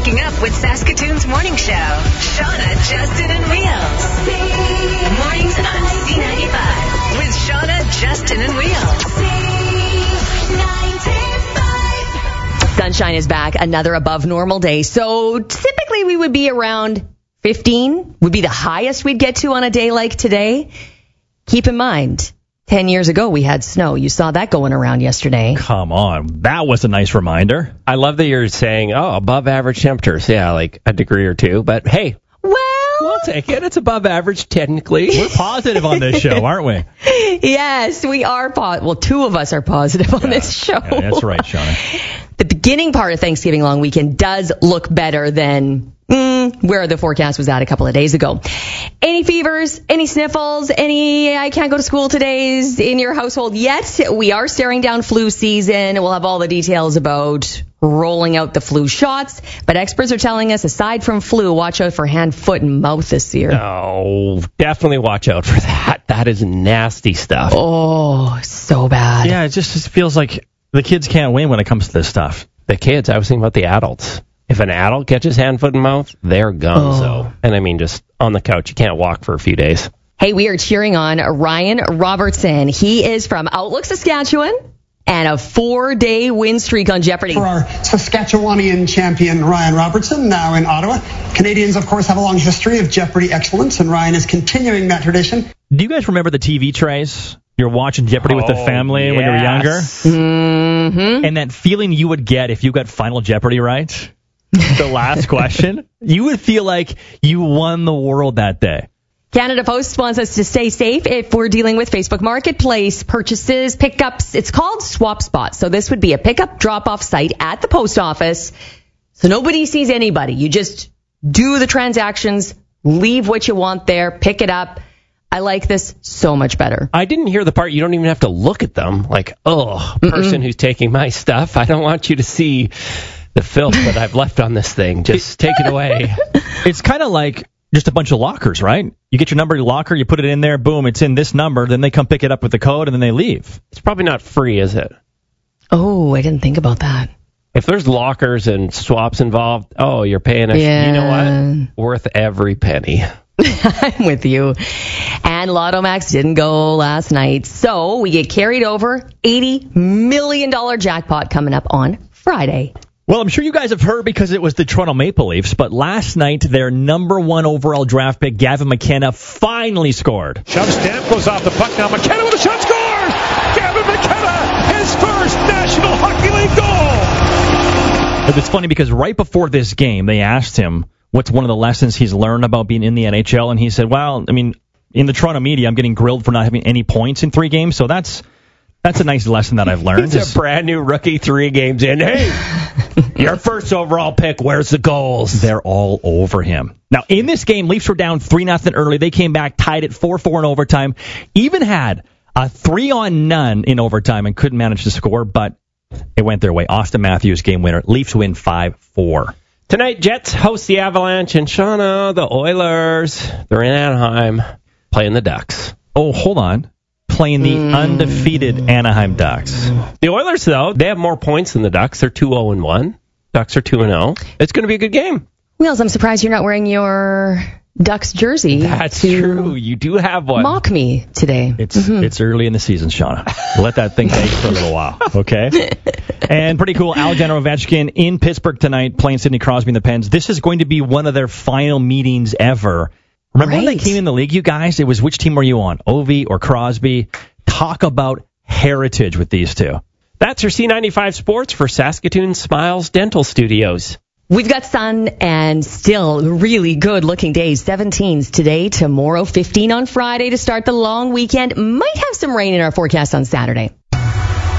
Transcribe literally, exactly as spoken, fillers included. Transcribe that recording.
waking up with Saskatoon's morning show. Shauna, Justin, and Wheels. Mornings on C ninety-five with Shauna, Justin, and Wheels. C ninety-five. Sunshine is back, another above normal day. So typically we would be around fifteen, would be the highest we'd get to on a day like today. Keep in mind, ten years ago we had snow. You saw that going around yesterday. Come on. That was a nice reminder. I love that you're saying, oh, above average temperatures. Yeah, like a degree or two. But hey, Well, we'll take it. It's above average technically. We're positive on this show, aren't we? yes, we are. Po- well, two of us are positive on Yeah. this show. Yeah, that's right, Shauna. The beginning part of Thanksgiving long weekend does look better than mm, where the forecast was at a couple of days ago. Any fevers, any sniffles, any I can't go to school todays in your household yet? We are staring down flu season. We'll have all the details about rolling out the flu shots. But experts are telling us, aside from flu, watch out for hand, foot, and mouth this year. Oh, definitely watch out for that. That is nasty stuff. Oh, so bad. Yeah, it just, just feels like the kids can't win when it comes to this stuff. The kids, I was thinking about the adults. If an adult catches hand, foot, and mouth, they're gone. Oh. And I mean, just on the couch, you can't walk for a few days. Hey, we are cheering on Ryan Robertson. He is from Outlook, Saskatchewan, and a four-day win streak on Jeopardy. For our Saskatchewanian champion, Ryan Robertson, now in Ottawa. Canadians, of course, have a long history of Jeopardy excellence, and Ryan is continuing that tradition. Do you guys remember the T V trays? You're watching Jeopardy with the Oh, family when you were younger? yes. Mm-hmm. And that feeling you would get if you got Final Jeopardy right, the last question, you would feel like you won the world that day. Canada Post wants us to stay safe if we're dealing with Facebook Marketplace purchases, pickups. It's called Swap Spot. So this would be a pickup drop-off site at the post office. So nobody sees anybody. You just do the transactions, leave what you want there, pick it up. I like this so much better. I didn't hear the part you don't even have to look at them. Like, oh, person Mm-mm. who's taking my stuff, I don't want you to see the filth that I've left on this thing. Just take it away. It's kind of like just a bunch of lockers, right? You get your number your locker, you put it in there, boom, it's in this number, then they come pick it up with the code, and then they leave. It's probably not free, is it? Oh, I didn't think about that. If there's lockers and swaps involved, oh, you're paying a, Yeah. you know what? Worth every penny. I'm with you. And Lotto Max didn't go last night. So we get carried over. eighty million dollars jackpot coming up on Friday. Well, I'm sure you guys have heard because it was the Toronto Maple Leafs, but last night their number one overall draft pick, Gavin McKenna, finally scored. Shove stamp goes off the puck now. McKenna with a shot, scores! Gavin McKenna, his first National Hockey League goal! It was funny because right before this game, they asked him what's one of the lessons he's learned about being in the N H L, and he said, well, I mean, in the Toronto media, I'm getting grilled for not having any points in three games, so that's that's a nice lesson that I've learned. He's a brand new rookie three games in. Hey, your first overall pick, where's the goals? They're all over him. Now, in this game, Leafs were down three nothing early. They came back, tied it four four in overtime, even had a three-on-none in overtime and couldn't manage to score, but it went their way. Austin Matthews, game winner. Leafs win five four. Tonight, Jets host the Avalanche, and Shauna, the Oilers, they're in Anaheim playing the Ducks. Oh, hold on. Playing the mm. undefeated Anaheim Ducks. The Oilers, though, they have more points than the Ducks. They're two oh and one. Ducks are two and oh. It's going to be a good game. Wheels, I'm surprised you're not wearing your Ducks jersey. That's true. You do have one. Mock me today. It's mm-hmm. it's early in the season, Shauna. Let that thing bake for a little while, okay? And pretty cool, Alexander Ovechkin in Pittsburgh tonight playing Sidney Crosby and the Pens. This is going to be one of their final meetings ever. Remember right. when they came in the league, you guys? It was which team were you on, Ovi or Crosby? Talk about heritage with these two. That's your C ninety-five Sports for Saskatoon Smiles Dental Studios. We've got sun and still really good-looking days. seventeens today, tomorrow, fifteen on Friday to start the long weekend. Might have some rain in our forecast on Saturday.